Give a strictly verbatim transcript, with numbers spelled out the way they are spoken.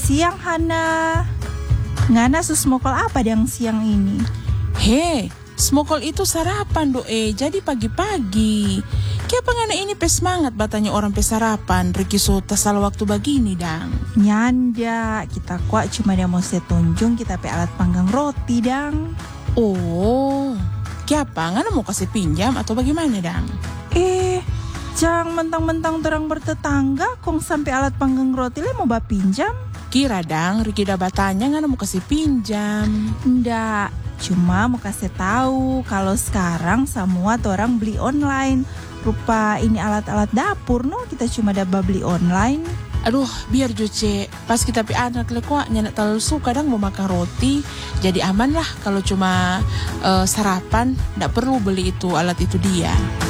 siang Hana. Ngana susmokol apa yang siang ini? He, smokol itu sarapan do eh, jadi pagi-pagi. Kenapa ngana ini pe semangat batanya orang pe sarapan, Riki so tasal waktu begini dang. Nyanda, kita kuat cuma dia mau setunjung kita pe alat panggang roti dang. Oh, kenapa ngana mau kasih pinjam atau bagaimana dang? Eh, jangan mentang-mentang terang bertetangga, kong sampai alat panggang roti le mau bapinjam? Kira dang, Riki dah batanya ngana mau kasih pinjam. Ndak, cuma mau kasih tahu kalau sekarang semua orang beli online. Rupa ini alat-alat dapur no, kita cuma dapat beli online. Aduh, biar Joce, pas kita pi anak lekwa nyanak terlalu suka dang mau makan roti. Jadi aman lah kalau cuma uh, sarapan, ndak perlu beli itu alat itu dia.